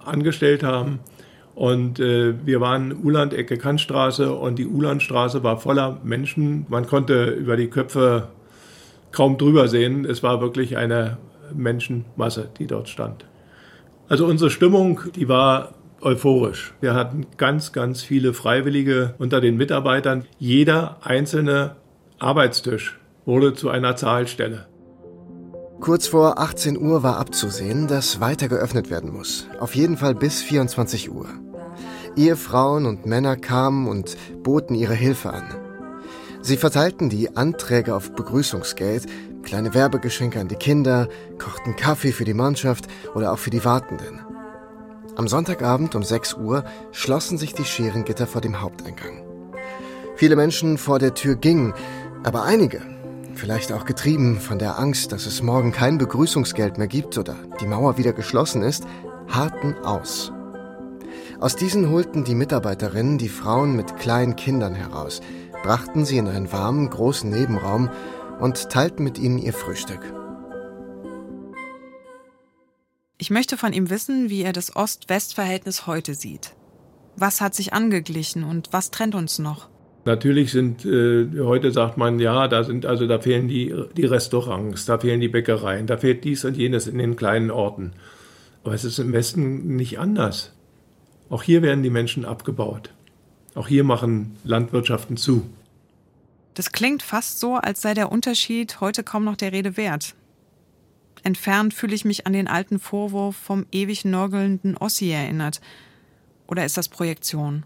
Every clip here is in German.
angestellt haben. Und wir waren Uhland, Ecke Kantstraße, und die Uhlandstraße war voller Menschen. Man konnte über die Köpfe kaum drüber sehen. Es war wirklich eine Menschenmasse, die dort stand. Also unsere Stimmung, die war euphorisch. Wir hatten ganz, ganz viele Freiwillige unter den Mitarbeitern. Jeder einzelne Arbeitstisch wurde zu einer Zahlstelle. Kurz vor 18 Uhr war abzusehen, dass weiter geöffnet werden muss. Auf jeden Fall bis 24 Uhr. Ehefrauen und Männer kamen und boten ihre Hilfe an. Sie verteilten die Anträge auf Begrüßungsgeld, kleine Werbegeschenke an die Kinder, kochten Kaffee für die Mannschaft oder auch für die Wartenden. Am Sonntagabend um 6 Uhr schlossen sich die Scherengitter vor dem Haupteingang. Viele Menschen vor der Tür gingen, aber einige, vielleicht auch getrieben von der Angst, dass es morgen kein Begrüßungsgeld mehr gibt oder die Mauer wieder geschlossen ist, harrten aus. Aus diesen holten die Mitarbeiterinnen die Frauen mit kleinen Kindern heraus, brachten sie in einen warmen, großen Nebenraum und teilten mit ihnen ihr Frühstück. Ich möchte von ihm wissen, wie er das Ost-West-Verhältnis heute sieht. Was hat sich angeglichen und was trennt uns noch? Natürlich sind, heute sagt man, ja, da fehlen die Restaurants, da fehlen die Bäckereien, da fehlt dies und jenes in den kleinen Orten. Aber es ist im Westen nicht anders. Auch hier werden die Menschen abgebaut. Auch hier machen Landwirtschaften zu. Das klingt fast so, als sei der Unterschied heute kaum noch der Rede wert. Entfernt fühle ich mich an den alten Vorwurf vom ewig nörgelnden Ossi erinnert. Oder ist das Projektion?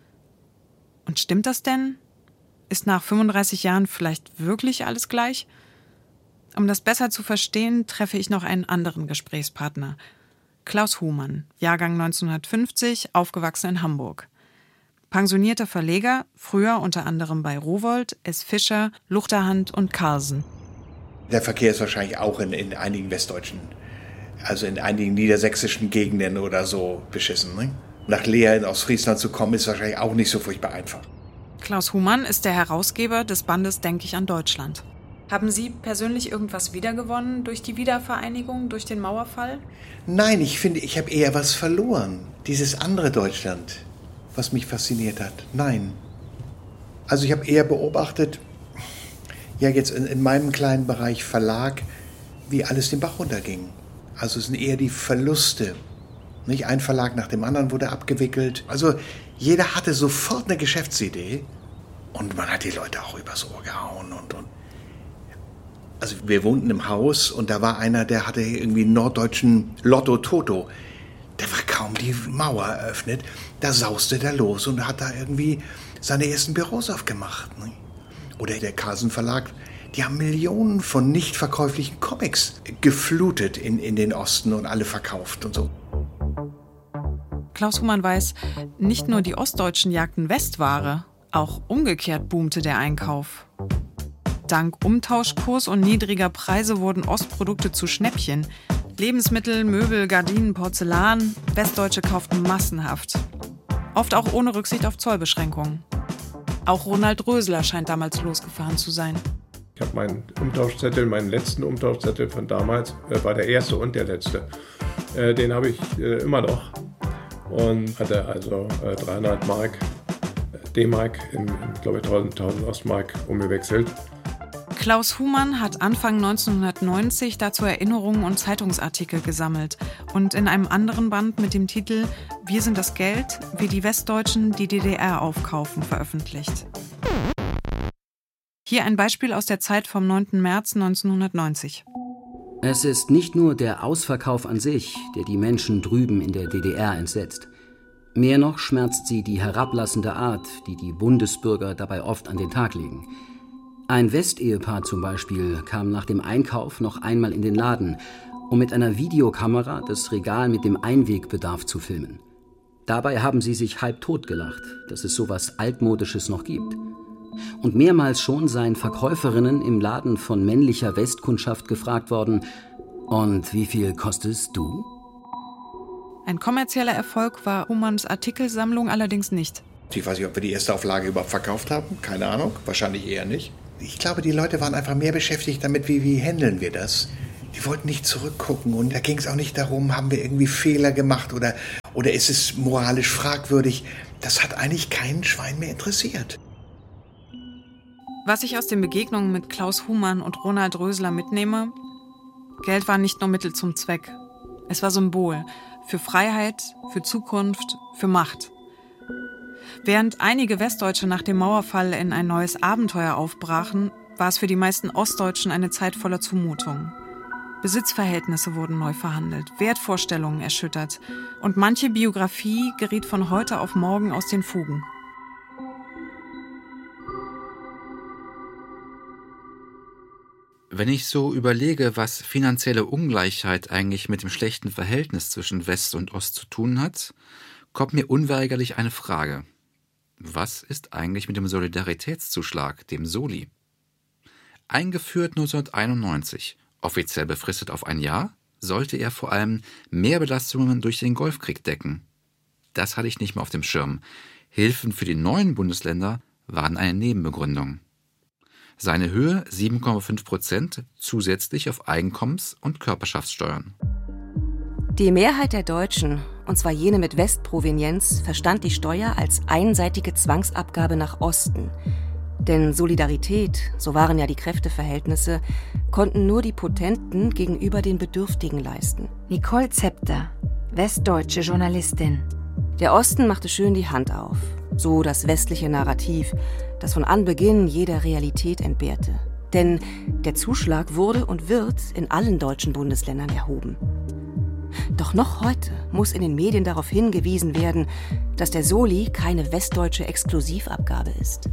Und stimmt das denn? Ist nach 35 Jahren vielleicht wirklich alles gleich? Um das besser zu verstehen, treffe ich noch einen anderen Gesprächspartner. Klaus Humann, Jahrgang 1950, aufgewachsen in Hamburg. Pensionierter Verleger, früher unter anderem bei Rowohlt, S. Fischer, Luchterhand und Carlsen. Der Verkehr ist wahrscheinlich auch in einigen westdeutschen, also in einigen niedersächsischen Gegenden oder so beschissen. Ne? Nach Leer in Ostfriesland zu kommen, ist wahrscheinlich auch nicht so furchtbar einfach. Klaus Humann ist der Herausgeber des Bandes Denk ich an Deutschland. Haben Sie persönlich irgendwas wiedergewonnen durch die Wiedervereinigung, durch den Mauerfall? Nein, ich finde, ich habe eher was verloren. Dieses andere Deutschland, was mich fasziniert hat. Nein. Also ich habe eher beobachtet, ja jetzt in meinem kleinen Bereich Verlag, wie alles den Bach runterging. Also es sind eher die Verluste. Nicht ein Verlag nach dem anderen wurde abgewickelt. Also jeder hatte sofort eine Geschäftsidee und man hat die Leute auch übers Ohr gehauen und. Also wir wohnten im Haus und da war einer, der hatte irgendwie einen norddeutschen Lotto-Toto. Der war kaum die Mauer eröffnet, da sauste der los und hat da irgendwie seine ersten Büros aufgemacht. Ne? Oder der Carlsen Verlag, die haben Millionen von nicht verkäuflichen Comics geflutet in den Osten und alle verkauft und so. Klaus Humann weiß, nicht nur die Ostdeutschen jagten Westware, auch umgekehrt boomte der Einkauf. Dank Umtauschkurs und niedriger Preise wurden Ostprodukte zu Schnäppchen. Lebensmittel, Möbel, Gardinen, Porzellan. Westdeutsche kauften massenhaft. Oft auch ohne Rücksicht auf Zollbeschränkungen. Auch Ronald Rösler scheint damals losgefahren zu sein. Ich habe meinen letzten Umtauschzettel von damals, war der erste und der letzte. Den habe ich immer noch und hatte also 300 Mark, D-Mark in glaube ich 1000 Ostmark umgewechselt. Klaus Humann hat Anfang 1990 dazu Erinnerungen und Zeitungsartikel gesammelt und in einem anderen Band mit dem Titel »Wir sind das Geld, wie die Westdeutschen die DDR aufkaufen« veröffentlicht. Hier ein Beispiel aus der Zeit vom 9. März 1990. Es ist nicht nur der Ausverkauf an sich, der die Menschen drüben in der DDR entsetzt. Mehr noch schmerzt sie die herablassende Art, die die Bundesbürger dabei oft an den Tag legen. Ein Westehepaar zum Beispiel kam nach dem Einkauf noch einmal in den Laden, um mit einer Videokamera das Regal mit dem Einwegbedarf zu filmen. Dabei haben sie sich halbtot gelacht, dass es sowas Altmodisches noch gibt. Und mehrmals schon seien Verkäuferinnen im Laden von männlicher Westkundschaft gefragt worden, »Und wie viel kostest du?« Ein kommerzieller Erfolg war Humanns Artikelsammlung allerdings nicht. Ich weiß nicht, ob wir die erste Auflage überhaupt verkauft haben. Keine Ahnung, wahrscheinlich eher nicht. Ich glaube, die Leute waren einfach mehr beschäftigt damit, wie handeln wir das. Die wollten nicht zurückgucken und da ging es auch nicht darum, haben wir irgendwie Fehler gemacht oder Oder ist es moralisch fragwürdig? Das hat eigentlich kein Schwein mehr interessiert. Was ich aus den Begegnungen mit Klaus Humann und Ronald Rösler mitnehme: Geld war nicht nur Mittel zum Zweck. Es war Symbol für Freiheit, für Zukunft, für Macht. Während einige Westdeutsche nach dem Mauerfall in ein neues Abenteuer aufbrachen, war es für die meisten Ostdeutschen eine Zeit voller Zumutung. Besitzverhältnisse wurden neu verhandelt, Wertvorstellungen erschüttert und manche Biografie geriet von heute auf morgen aus den Fugen. Wenn ich so überlege, was finanzielle Ungleichheit eigentlich mit dem schlechten Verhältnis zwischen West und Ost zu tun hat, kommt mir unweigerlich eine Frage. Was ist eigentlich mit dem Solidaritätszuschlag, dem Soli? Eingeführt 1991, offiziell befristet auf ein Jahr, sollte er vor allem Mehrbelastungen durch den Golfkrieg decken. Das hatte ich nicht mehr auf dem Schirm. Hilfen für die neuen Bundesländer waren eine Nebenbegründung. Seine Höhe 7,5% zusätzlich auf Einkommens- und Körperschaftssteuern. Die Mehrheit der Deutschen, und zwar jene mit Westprovenienz, verstand die Steuer als einseitige Zwangsabgabe nach Osten. Denn Solidarität, so waren ja die Kräfteverhältnisse, konnten nur die Potenten gegenüber den Bedürftigen leisten. Nicole Zepter, westdeutsche Journalistin. Der Osten machte schön die Hand auf. So das westliche Narrativ, das von Anbeginn jeder Realität entbehrte. Denn der Zuschlag wurde und wird in allen deutschen Bundesländern erhoben. Doch noch heute muss in den Medien darauf hingewiesen werden, dass der Soli keine westdeutsche Exklusivabgabe ist.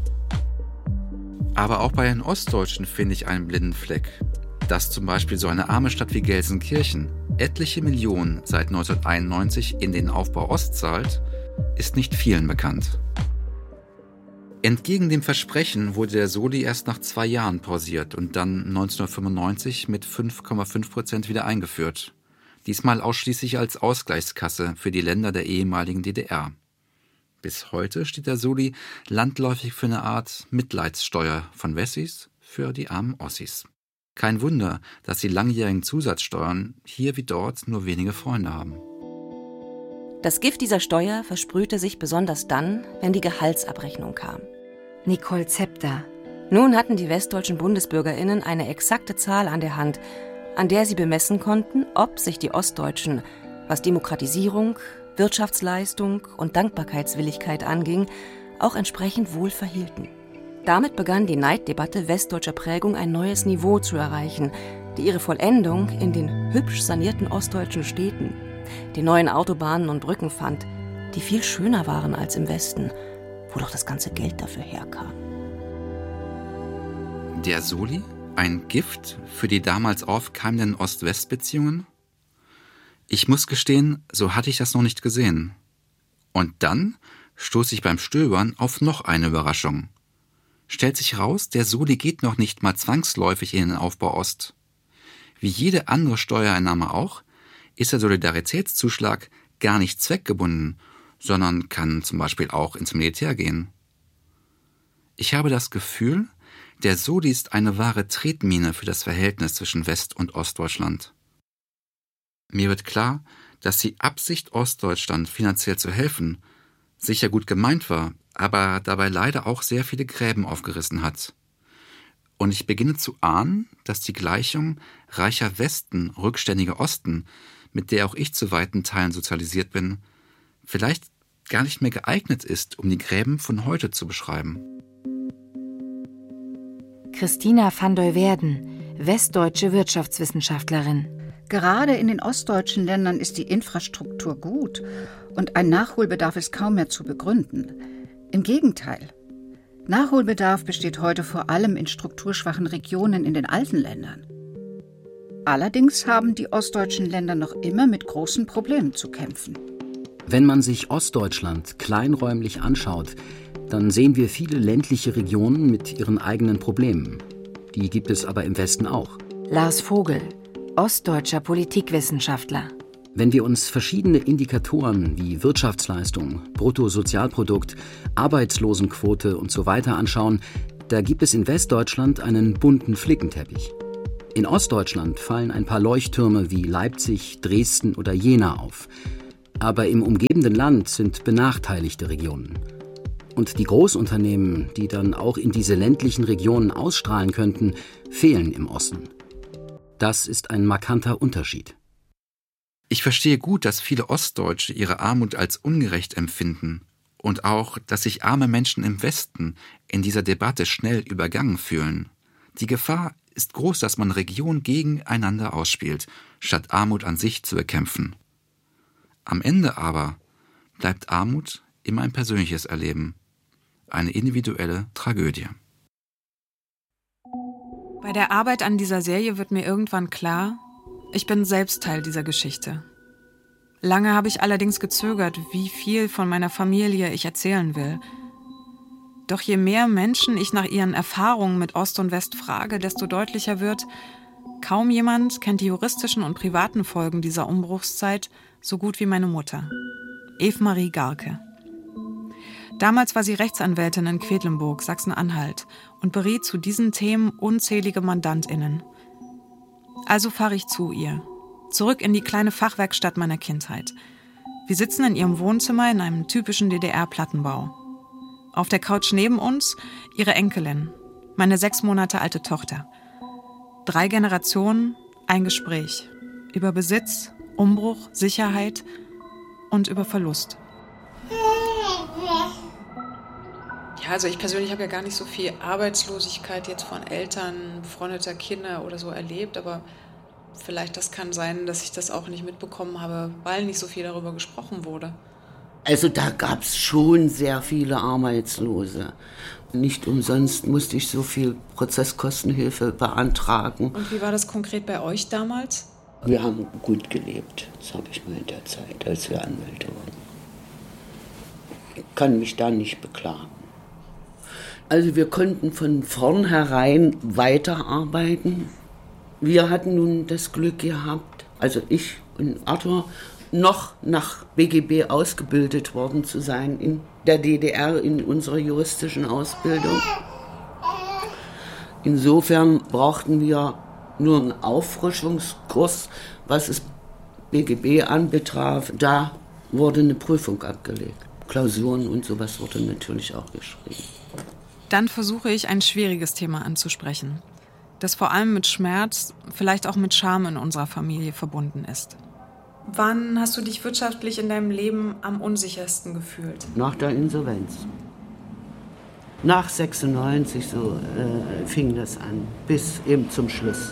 Aber auch bei den Ostdeutschen finde ich einen blinden Fleck. Dass zum Beispiel so eine arme Stadt wie Gelsenkirchen etliche Millionen seit 1991 in den Aufbau Ost zahlt, ist nicht vielen bekannt. Entgegen dem Versprechen wurde der Soli erst nach 2 Jahren pausiert und dann 1995 mit 5,5% wieder eingeführt. Diesmal ausschließlich als Ausgleichskasse für die Länder der ehemaligen DDR. Bis heute steht der Soli landläufig für eine Art Mitleidssteuer von Wessis für die armen Ossis. Kein Wunder, dass die langjährigen Zusatzsteuern hier wie dort nur wenige Freunde haben. Das Gift dieser Steuer versprühte sich besonders dann, wenn die Gehaltsabrechnung kam. Nicole Zepter. Nun hatten die westdeutschen BundesbürgerInnen eine exakte Zahl an der Hand, an der sie bemessen konnten, ob sich die Ostdeutschen, was Demokratisierung, Wirtschaftsleistung und Dankbarkeitswilligkeit anging, auch entsprechend wohl verhielten. Damit begann die Neiddebatte westdeutscher Prägung ein neues Niveau zu erreichen, die ihre Vollendung in den hübsch sanierten ostdeutschen Städten, den neuen Autobahnen und Brücken fand, die viel schöner waren als im Westen, wo doch das ganze Geld dafür herkam. Der Soli? Ein Gift für die damals aufkeimenden Ost-West-Beziehungen? Ich muss gestehen, so hatte ich das noch nicht gesehen. Und dann stoße ich beim Stöbern auf noch eine Überraschung. Stellt sich raus, der Soli geht noch nicht mal zwangsläufig in den Aufbau Ost. Wie jede andere Steuereinnahme auch, ist der Solidaritätszuschlag gar nicht zweckgebunden, sondern kann zum Beispiel auch ins Militär gehen. Ich habe das Gefühl, der Soli ist eine wahre Tretmine für das Verhältnis zwischen West- und Ostdeutschland. Mir wird klar, dass die Absicht, Ostdeutschland finanziell zu helfen, sicher gut gemeint war, aber dabei leider auch sehr viele Gräben aufgerissen hat. Und ich beginne zu ahnen, dass die Gleichung reicher Westen, rückständiger Osten, mit der auch ich zu weiten Teilen sozialisiert bin, vielleicht gar nicht mehr geeignet ist, um die Gräben von heute zu beschreiben. Christina van Duyverden, westdeutsche Wirtschaftswissenschaftlerin. Gerade in den ostdeutschen Ländern ist die Infrastruktur gut und ein Nachholbedarf ist kaum mehr zu begründen. Im Gegenteil. Nachholbedarf besteht heute vor allem in strukturschwachen Regionen in den alten Ländern. Allerdings haben die ostdeutschen Länder noch immer mit großen Problemen zu kämpfen. Wenn man sich Ostdeutschland kleinräumlich anschaut, dann sehen wir viele ländliche Regionen mit ihren eigenen Problemen. Die gibt es aber im Westen auch. Lars Vogel, ostdeutscher Politikwissenschaftler. Wenn wir uns verschiedene Indikatoren wie Wirtschaftsleistung, Bruttosozialprodukt, Arbeitslosenquote und so weiter anschauen, da gibt es in Westdeutschland einen bunten Flickenteppich. In Ostdeutschland fallen ein paar Leuchttürme wie Leipzig, Dresden oder Jena auf. Aber im umgebenden Land sind benachteiligte Regionen. Und die Großunternehmen, die dann auch in diese ländlichen Regionen ausstrahlen könnten, fehlen im Osten. Das ist ein markanter Unterschied. Ich verstehe gut, dass viele Ostdeutsche ihre Armut als ungerecht empfinden und auch, dass sich arme Menschen im Westen in dieser Debatte schnell übergangen fühlen. Die Gefahr ist groß, dass man Regionen gegeneinander ausspielt, statt Armut an sich zu bekämpfen. Am Ende aber bleibt Armut immer ein persönliches Erleben, eine individuelle Tragödie. Bei der Arbeit an dieser Serie wird mir irgendwann klar, ich bin selbst Teil dieser Geschichte. Lange habe ich allerdings gezögert, wie viel von meiner Familie ich erzählen will. Doch je mehr Menschen ich nach ihren Erfahrungen mit Ost und West frage, desto deutlicher wird, kaum jemand kennt die juristischen und privaten Folgen dieser Umbruchszeit so gut wie meine Mutter, Eve-Marie Garke. Damals war sie Rechtsanwältin in Quedlinburg, Sachsen-Anhalt und beriet zu diesen Themen unzählige MandantInnen. Also fahre ich zu ihr, zurück in die kleine Fachwerkstatt meiner Kindheit. Wir sitzen in ihrem Wohnzimmer in einem typischen DDR-Plattenbau. Auf der Couch neben uns ihre Enkelin, meine 6 Monate alte Tochter. 3 Generationen, ein Gespräch über Besitz, Umbruch, Sicherheit und über Verlust. Ja, also ich persönlich habe ja gar nicht so viel Arbeitslosigkeit jetzt von Eltern, befreundeter Kinder oder so erlebt, aber vielleicht das kann sein, dass ich das auch nicht mitbekommen habe, weil nicht so viel darüber gesprochen wurde. Also da gab es schon sehr viele Arbeitslose. Nicht umsonst musste ich so viel Prozesskostenhilfe beantragen. Und wie war das konkret bei euch damals? Wir haben gut gelebt, sage ich mal, in der Zeit, als wir Anwälte waren. Ich kann mich da nicht beklagen. Also wir konnten von vornherein weiterarbeiten. Wir hatten nun das Glück gehabt, also ich und Arthur, noch nach BGB ausgebildet worden zu sein in der DDR, in unserer juristischen Ausbildung. Insofern brauchten wir nur einen Auffrischungskurs, was es BGB anbetraf. Da wurde eine Prüfung abgelegt. Klausuren und sowas wurde natürlich auch geschrieben. Dann versuche ich, ein schwieriges Thema anzusprechen, das vor allem mit Schmerz, vielleicht auch mit Scham in unserer Familie verbunden ist. Wann hast du dich wirtschaftlich in deinem Leben am unsichersten gefühlt? Nach der Insolvenz. Nach 96 so fing das an, bis eben zum Schluss.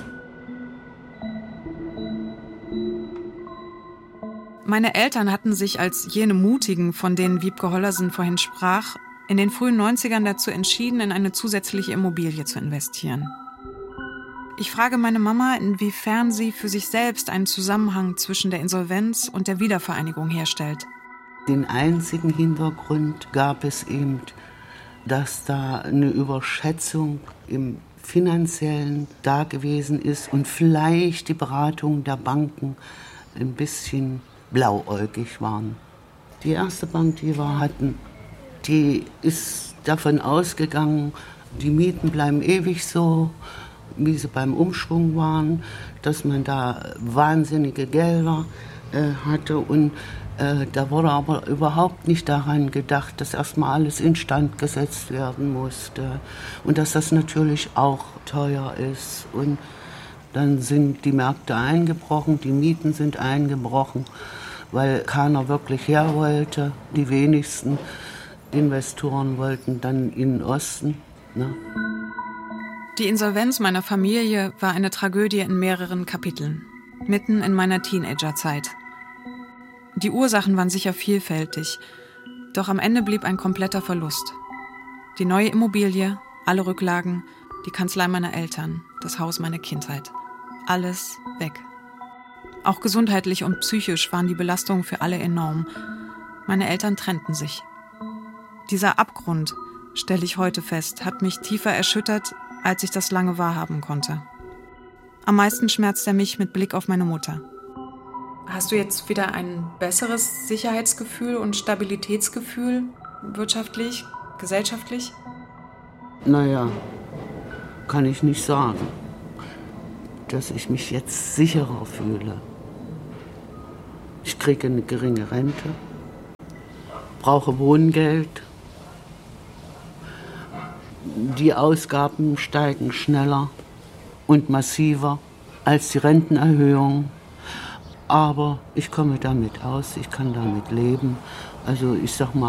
Meine Eltern hatten sich als jene Mutigen, von denen Wiebke Hollersen vorhin sprach, in den frühen 90ern dazu entschieden, in eine zusätzliche Immobilie zu investieren. Ich frage meine Mama, inwiefern sie für sich selbst einen Zusammenhang zwischen der Insolvenz und der Wiedervereinigung herstellt. Den einzigen Hintergrund gab es eben, dass da eine Überschätzung im Finanziellen da gewesen ist und vielleicht die Beratungen der Banken ein bisschen blauäugig waren. Die erste Bank, die wir hatten, die ist davon ausgegangen, die Mieten bleiben ewig so, wie sie beim Umschwung waren, dass man da wahnsinnige Gelder hatte. Und da wurde aber überhaupt nicht daran gedacht, dass erstmal alles instand gesetzt werden musste und dass das natürlich auch teuer ist. Und dann sind die Märkte eingebrochen, die Mieten sind eingebrochen, weil keiner wirklich her wollte. Die wenigsten Investoren wollten dann in den Osten. Ne? Die Insolvenz meiner Familie war eine Tragödie in mehreren Kapiteln, mitten in meiner Teenagerzeit. Die Ursachen waren sicher vielfältig, doch am Ende blieb ein kompletter Verlust. Die neue Immobilie, alle Rücklagen, die Kanzlei meiner Eltern, das Haus meiner Kindheit. Alles weg. Auch gesundheitlich und psychisch waren die Belastungen für alle enorm. Meine Eltern trennten sich. Dieser Abgrund, stelle ich heute fest, hat mich tiefer erschüttert, als ich das lange wahrhaben konnte. Am meisten schmerzt er mich mit Blick auf meine Mutter. Hast du jetzt wieder ein besseres Sicherheitsgefühl und Stabilitätsgefühl, wirtschaftlich, gesellschaftlich? Naja, kann ich nicht sagen, dass ich mich jetzt sicherer fühle. Ich kriege eine geringe Rente, brauche Wohngeld. Die Ausgaben steigen schneller und massiver als die Rentenerhöhung. Aber ich komme damit aus, ich kann damit leben. Also ich sag mal,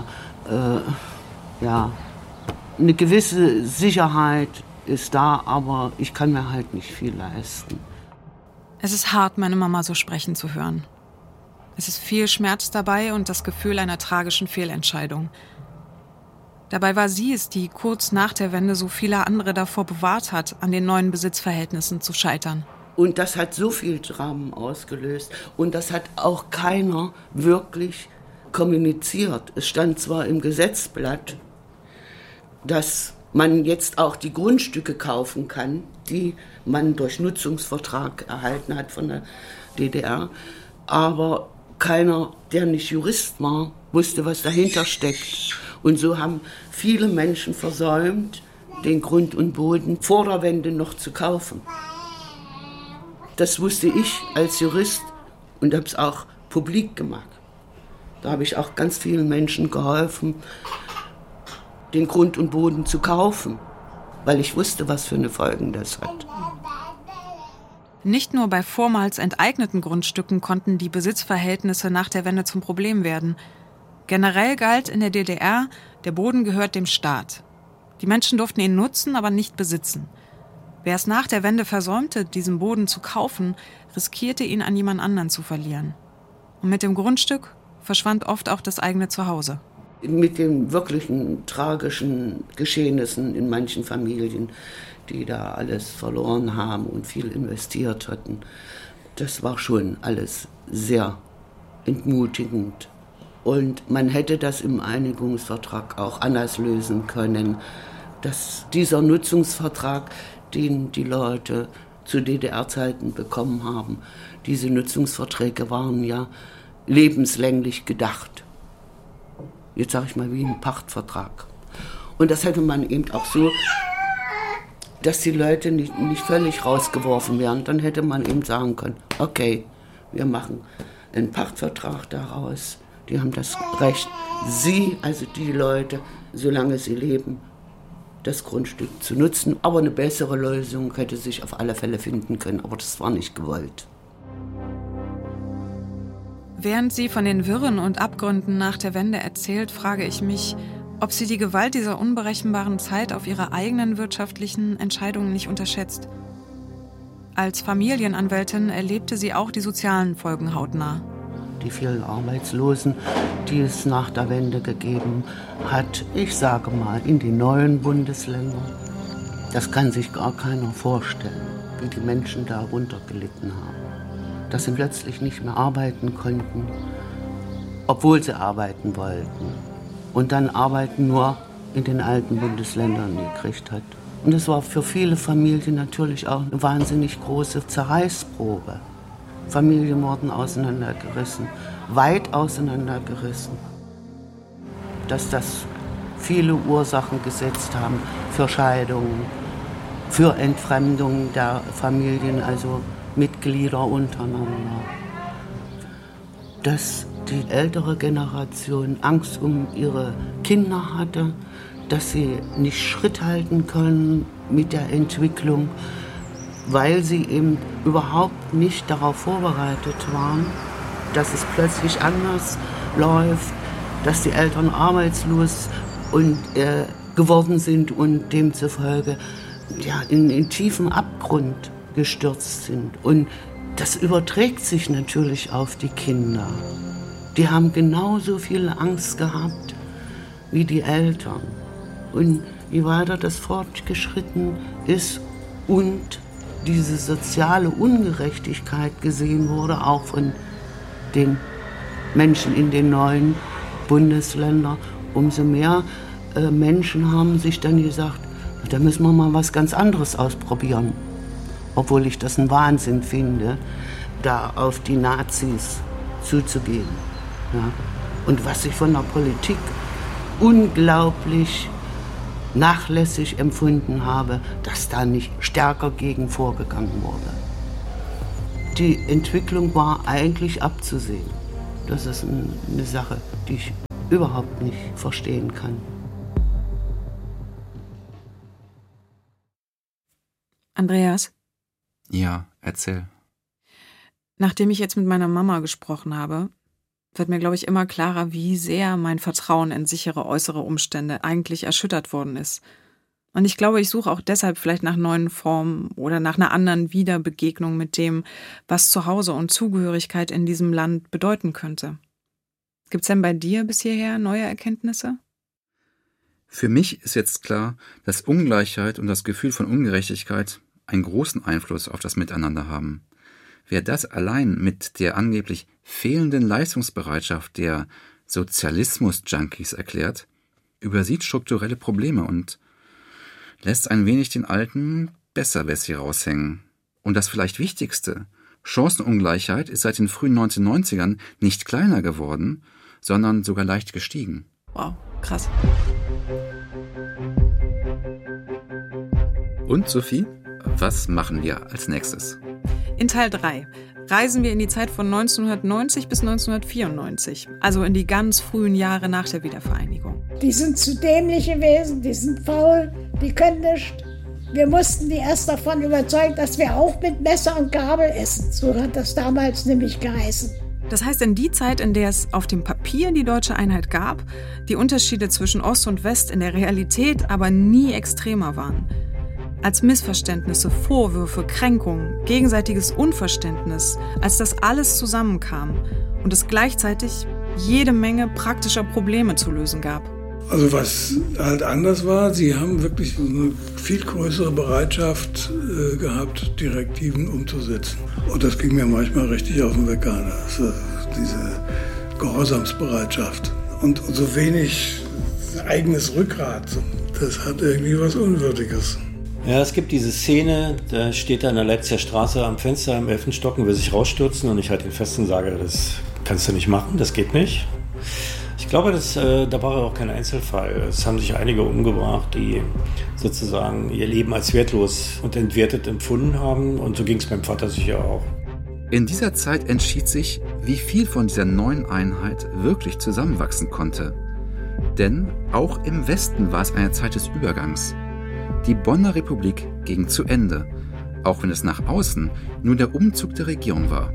eine gewisse Sicherheit ist da, aber ich kann mir halt nicht viel leisten. Es ist hart, meine Mama so sprechen zu hören. Es ist viel Schmerz dabei und das Gefühl einer tragischen Fehlentscheidung. Dabei war sie es, die kurz nach der Wende so viele andere davor bewahrt hat, an den neuen Besitzverhältnissen zu scheitern. Und das hat so viel Dramen ausgelöst. Und das hat auch keiner wirklich kommuniziert. Es stand zwar im Gesetzblatt, dass man jetzt auch die Grundstücke kaufen kann, die man durch Nutzungsvertrag erhalten hat von der DDR. Aber keiner, der nicht Jurist war, wusste, was dahinter steckt. Und so haben viele Menschen versäumt, den Grund und Boden vor der Wende noch zu kaufen. Das wusste ich als Jurist und habe es auch publik gemacht. Da habe ich auch ganz vielen Menschen geholfen, den Grund und Boden zu kaufen, weil ich wusste, was für eine Folgen das hat. Nicht nur bei vormals enteigneten Grundstücken konnten die Besitzverhältnisse nach der Wende zum Problem werden. Generell galt in der DDR, der Boden gehört dem Staat. Die Menschen durften ihn nutzen, aber nicht besitzen. Wer es nach der Wende versäumte, diesen Boden zu kaufen, riskierte ihn an jemand anderen zu verlieren. Und mit dem Grundstück verschwand oft auch das eigene Zuhause. Mit den wirklichen tragischen Geschehnissen in manchen Familien, die da alles verloren haben und viel investiert hatten, das war schon alles sehr entmutigend. Und man hätte das im Einigungsvertrag auch anders lösen können, dass dieser Nutzungsvertrag, den die Leute zu DDR-Zeiten bekommen haben, diese Nutzungsverträge waren ja lebenslänglich gedacht. Jetzt sage ich mal wie ein Pachtvertrag. Und das hätte man eben auch so, dass die Leute nicht völlig rausgeworfen werden. Dann hätte man eben sagen können, okay, wir machen einen Pachtvertrag daraus. Die haben das Recht, sie, also die Leute, solange sie leben, das Grundstück zu nutzen. Aber eine bessere Lösung hätte sich auf alle Fälle finden können, aber das war nicht gewollt. Während sie von den Wirren und Abgründen nach der Wende erzählt, frage ich mich, ob sie die Gewalt dieser unberechenbaren Zeit auf ihre eigenen wirtschaftlichen Entscheidungen nicht unterschätzt. Als Familienanwältin erlebte sie auch die sozialen Folgen hautnah. Die vielen Arbeitslosen, die es nach der Wende gegeben hat, ich sage mal, in den neuen Bundesländern, das kann sich gar keiner vorstellen, wie die Menschen darunter gelitten haben. Dass sie plötzlich nicht mehr arbeiten konnten, obwohl sie arbeiten wollten. Und dann Arbeiten nur in den alten Bundesländern gekriegt hat. Und das war für viele Familien natürlich auch eine wahnsinnig große Zerreißprobe. Familien wurden auseinandergerissen, weit auseinandergerissen. Dass das viele Ursachen gesetzt haben für Scheidungen, für Entfremdung der Familien, also Mitglieder untereinander. Dass die ältere Generation Angst um ihre Kinder hatte, dass sie nicht Schritt halten können mit der Entwicklung, weil sie eben überhaupt nicht darauf vorbereitet waren, dass es plötzlich anders läuft, dass die Eltern arbeitslos geworden sind und demzufolge in tiefen Abgrund gestürzt sind. Und das überträgt sich natürlich auf die Kinder. Die haben genauso viel Angst gehabt wie die Eltern. Und je weiter das fortgeschritten ist und diese soziale Ungerechtigkeit gesehen wurde, auch von den Menschen in den neuen Bundesländern, umso mehr Menschen haben sich dann gesagt, da müssen wir mal was ganz anderes ausprobieren. Obwohl ich das einen Wahnsinn finde, da auf die Nazis zuzugehen. Ja. Und was ich von der Politik unglaublich nachlässig empfunden habe, dass da nicht stärker gegen vorgegangen wurde. Die Entwicklung war eigentlich abzusehen. Das ist eine Sache, die ich überhaupt nicht verstehen kann. Andreas? Ja, erzähl. Nachdem ich jetzt mit meiner Mama gesprochen habe, wird mir, glaube ich, immer klarer, wie sehr mein Vertrauen in sichere äußere Umstände eigentlich erschüttert worden ist. Und ich glaube, ich suche auch deshalb vielleicht nach neuen Formen oder nach einer anderen Wiederbegegnung mit dem, was Zuhause und Zugehörigkeit in diesem Land bedeuten könnte. Gibt's denn bei dir bis hierher neue Erkenntnisse? Für mich ist jetzt klar, dass Ungleichheit und das Gefühl von Ungerechtigkeit einen großen Einfluss auf das Miteinander haben. Wer das allein mit der angeblich fehlenden Leistungsbereitschaft der Sozialismus-Junkies erklärt, übersieht strukturelle Probleme und lässt ein wenig den alten Besserwissi raushängen. Und das vielleicht Wichtigste, Chancenungleichheit ist seit den frühen 1990ern nicht kleiner geworden, sondern sogar leicht gestiegen. Wow, krass. Und Sophie, was machen wir als nächstes? In Teil 3 reisen wir in die Zeit von 1990 bis 1994, also in die ganz frühen Jahre nach der Wiedervereinigung. Die sind zu dämliche Wesen, die sind faul, die können nichts. Wir mussten die erst davon überzeugen, dass wir auch mit Messer und Gabel essen. So hat das damals nämlich geheißen. Das heißt, in die Zeit, in der es auf dem Papier die deutsche Einheit gab, die Unterschiede zwischen Ost und West in der Realität aber nie extremer waren. Als Missverständnisse, Vorwürfe, Kränkungen, gegenseitiges Unverständnis, als das alles zusammenkam und es gleichzeitig jede Menge praktischer Probleme zu lösen gab. Also was halt anders war, sie haben wirklich eine viel größere Bereitschaft gehabt, Direktiven umzusetzen. Und das ging mir manchmal richtig auf den Wecker. Also diese Gehorsamsbereitschaft und so wenig eigenes Rückgrat, das hat irgendwie was Unwürdiges. Ja, es gibt diese Szene, da steht er in der Leipziger Straße am Fenster im 11. Stock und will sich rausstürzen und ich halte ihn fest und sage, das kannst du nicht machen, das geht nicht. Ich glaube, da war er auch kein Einzelfall. Es haben sich einige umgebracht, die sozusagen ihr Leben als wertlos und entwertet empfunden haben und so ging es meinem Vater sicher auch. In dieser Zeit entschied sich, wie viel von dieser neuen Einheit wirklich zusammenwachsen konnte. Denn auch im Westen war es eine Zeit des Übergangs. Die Bonner Republik ging zu Ende, auch wenn es nach außen nur der Umzug der Regierung war.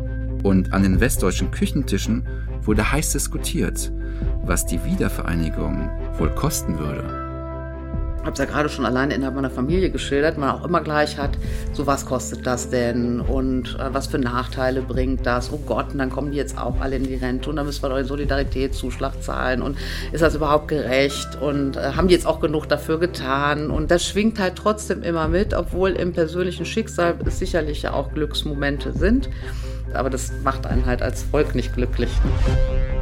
Und an den westdeutschen Küchentischen wurde heiß diskutiert, was die Wiedervereinigung wohl kosten würde. Ich habe es ja gerade schon alleine innerhalb meiner Familie geschildert, man auch immer gleich hat, so was kostet das denn und was für Nachteile bringt das, oh Gott, und dann kommen die jetzt auch alle in die Rente und dann müssen wir doch den Solidaritätszuschlag zahlen und ist das überhaupt gerecht und haben die jetzt auch genug dafür getan und das schwingt halt trotzdem immer mit, obwohl im persönlichen Schicksal es sicherlich ja auch Glücksmomente sind, aber das macht einen halt als Volk nicht glücklich.